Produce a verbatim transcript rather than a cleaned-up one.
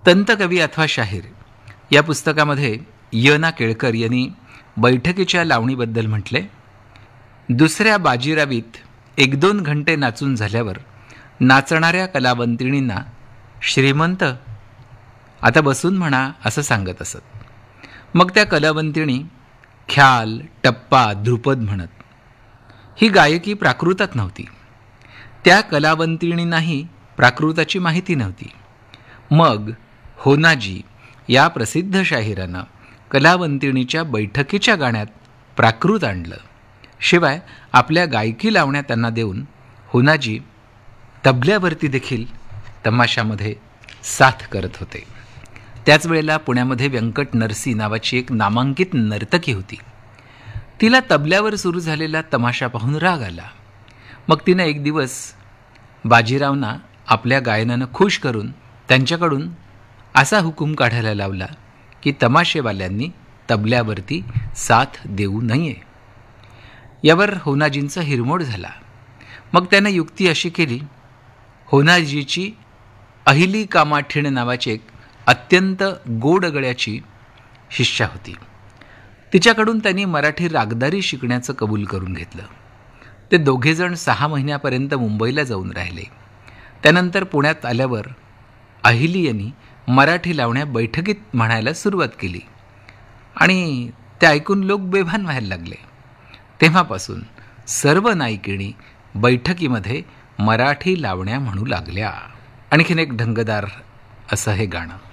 तंतकवी अथवा शाहीर या पुस्तकामध्ये य ना केळकर यांनी बैठकीच्या लावणीबद्दल म्हटले, दुसऱ्या बाजीरावीत एक दोन घंटे नाचून झाल्यावर नाचणाऱ्या कलावंतिणींना श्रीमंत आता बसून म्हणा असं सांगत असत. मग त्या कलावंतिणी ख्याल, टप्पा, ध्रुपद म्हणत. ही गायकी प्राकृतात नव्हती. त्या कलावंतिणींनाही प्राकृताची माहिती नव्हती. मग होनाजी या प्रसिद्ध शाहिरानं कलावंतिणीच्या बैठकीच्या गाण्यात प्राकृत आणलं. शिवाय आपल्या गायकी लावण्या त्यांना देऊन होनाजी तबल्यावरती देखील तमाशामध्ये साथ करत होते. त्याच वेळेला पुण्यामध्ये व्यंकट नरसी नावाची एक नामांकित नर्तकी होती. तिला तबल्यावर सुरू झालेला तमाशा पाहून राग आला. मग तिनं एक दिवस बाजीरावना आपल्या गायनानं खुश करून त्यांच्याकडून असा हुकूम काढायला लावला की तमाशेवाल्यांनी तबल्यावरती साथ देऊ नये. यावर होनाजींचा हिरमोड झाला. मग त्यानं युक्ती अशी केली, होनाजीची अहिली कामाठीण नावाची एक अत्यंत गोड गळ्याची शिष्या होती. तिच्याकडून त्यांनी मराठी रागदारी शिकण्याचं कबूल करून घेतलं. ते दोघेजण सहा महिन्यापर्यंत मुंबईला जाऊन राहिले. त्यानंतर पुण्यात आल्यावर अहिली यांनी मराठी लावण्या बैठकीत म्हणायला सुरुवात केली आणि ते ऐकून लोक बेभान व्हायला लागले. तेव्हापासून सर्व नायिकिणी बैठकीमध्ये मराठी लावण्या म्हणू लागल्या. आणखीन एक ढंगदार असं हे गाणं.